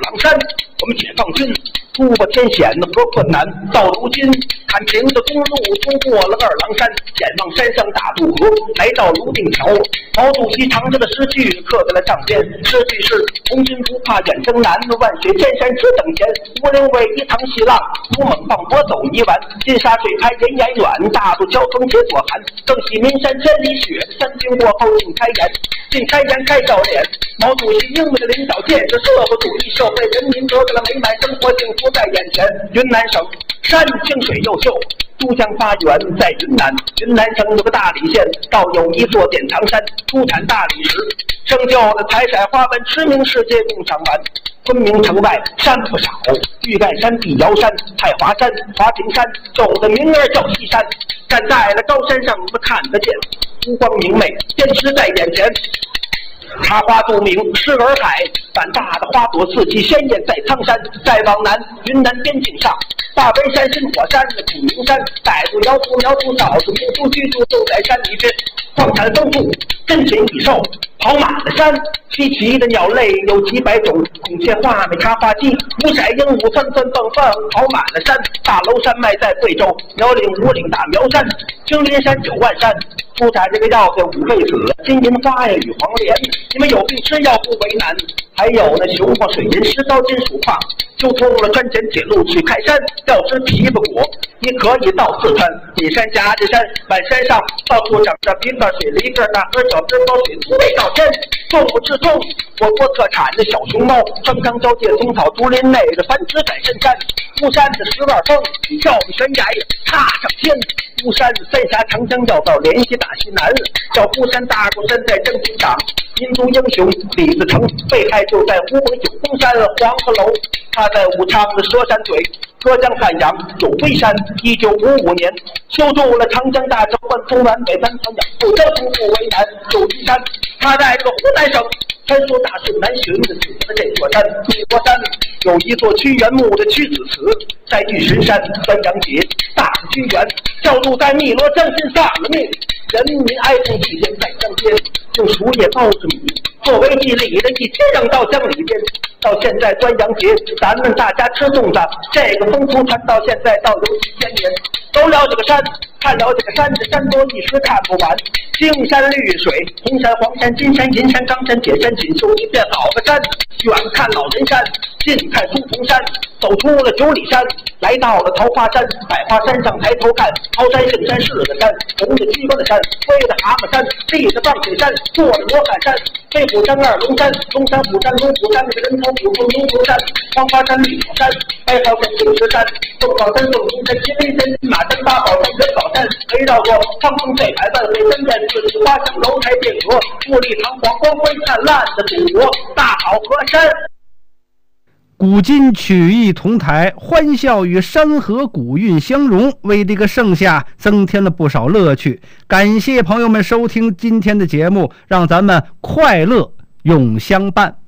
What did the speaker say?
梁山。我们解放军突破天险和困难，到如今看平的公路通过了二郎山，眼望山上大渡河，来到泸定桥。毛主席长着的诗句刻在了上边，诗句是红军不怕远征难，万水千山只等闲。无人为一趟细浪，如猛放波走一晚。金沙水开人烟远，大渡桥风解左寒。更喜岷山千里雪，山经过后尽开颜。尽开颜开笑脸，毛主席英明的领导建设社会主义社会，人民得到了美满生活，幸福在眼前。云南省山清水又秀，珠江发源在云南。云南省有个大理县，倒有一座典藏山，出产大理石，生就了彩色花纹，驰名世界共赏玩。昆明城外山不少，玉盖山、碧瑶山、太华山、华亭山，有的名儿叫西山。站在了高山上，我们看得见，湖光明媚，天池在眼前。插花著名，狮洱海，胆大的花朵四季鲜艳在苍山。再往南，云南边境上，大围山、新火山、普宁山，傣族、瑶族、苗族、少数民族居住都在山里边。矿产丰富，珍禽异兽跑满了山，稀奇的鸟类有几百种，孔雀、画眉、插花鸡、五色鹦鹉窜窜蹦蹦跑满了山。大娄山脉在贵州，苗岭、五岭、大苗山、青林山、9万山，出产这个药叫五味子、金银花呀、与黄连。你们有病吃药不为难。还有那雄黄、水银、石膏、金属矿，就通了川黔铁路去开山，要吃枇杷果，你可以到四川隐山、夹子山、满山上，到处长着枇杷、水梨、个大河、小枝包水，足味道鲜。动物之中，我国特产的小熊猫，川康交界松草竹林内的繁殖在深山。巫山的10万峰，跳着悬崖踏上天。巫山三峡长江要道联系大西南，叫巫山大过山在正军长，民族英雄李自成被害就在乌蒙九峰山黄鹤楼，他在武昌的佘山嘴。浙江汉阳有龟山，1955年修筑了长江大桥，贯通皖北三长江，后交通不为难。九嶷山，他在这个湖南省传说大顺南巡的指的这座山。密国山有一座屈原墓的屈子祠，在巨神山端阳节，大屈原教主在汨罗江心丧了命，人民哀痛祭奠在江边，用树叶包着米作为祭礼的一天扔到江里边。到现在端阳节，咱们大家吃粽子，这个风俗传到现在，到有几千年。走了这个山，看了这个山，这山多一时看不完。青山绿水，红山黄山金山银山冈山铁山锦绣一片好个山。远看老人山，近看书童山，走出了9里山，来到了桃花山。百花山上抬头看，桃山圣山是个山，红的鸡巴的山，灰的蛤蟆山，绿的放水山，坐的罗汉山，飞虎山、二龙山、龙山、虎山、龙虎山，那个人头虎头牛头山，黄花山、绿草山，白草山、青石山，凤凰山、凤鸣山、金雷山、马山、八宝山、元宝山，围绕着苍松这百万位山涧，四季花香，楼台殿阁，富丽堂皇，光辉灿烂的祖国大好河山。 古今曲艺同台，欢笑与山河古韵相融，为这个盛夏增添了不少乐趣。感谢朋友们收听今天的节目，让咱们快乐永相伴。